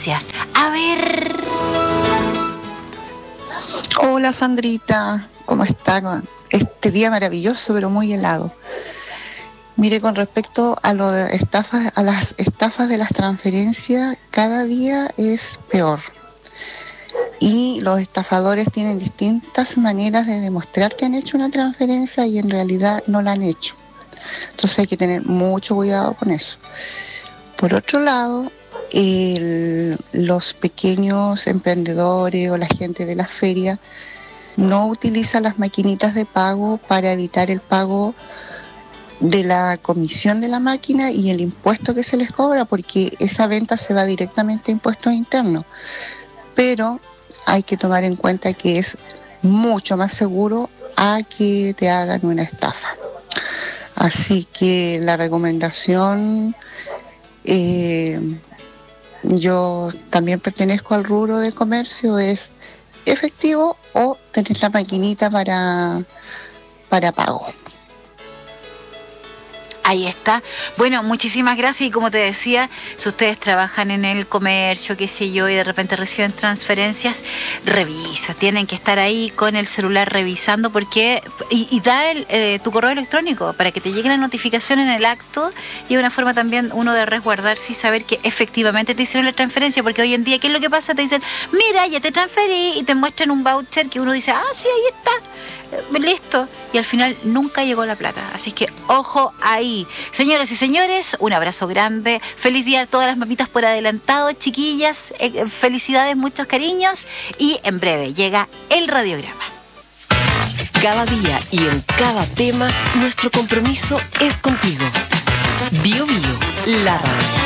transferencias. A ver. Hola Sandrita, ¿cómo está? Este día maravilloso, pero muy helado. Mire, con respecto a las estafas de las transferencias, cada día es peor. Y los estafadores tienen distintas maneras de demostrar que han hecho una transferencia y en realidad no la han hecho. Entonces hay que tener mucho cuidado con eso. Por otro lado, los pequeños emprendedores o la gente de la feria no utiliza las maquinitas de pago para evitar el pago de la comisión de la máquina y el impuesto que se les cobra, porque esa venta se va directamente a impuestos internos. Pero hay que tomar en cuenta que es mucho más seguro a que te hagan una estafa. Así que la recomendación, yo también pertenezco al rubro de comercio, es efectivo o tener la maquinita para pago. Ahí está. Bueno, muchísimas gracias. Y como te decía, si ustedes trabajan en el comercio, qué sé yo, y de repente reciben transferencias, revisa. Tienen que estar ahí con el celular revisando porque y da tu correo electrónico para que te llegue la notificación en el acto, y una forma también uno de resguardarse y saber que efectivamente te hicieron la transferencia, porque hoy en día, ¿qué es lo que pasa? Te dicen, mira, ya te transferí, y te muestran un voucher que uno dice, sí, ahí está, listo, y al final nunca llegó la plata. Así que ojo ahí. Señoras y señores, un abrazo grande, feliz día a todas las mamitas por adelantado, chiquillas, felicidades, muchos cariños, y en breve llega el radiograma. Cada día y en cada tema, nuestro compromiso es contigo. Bio Bio, la radio.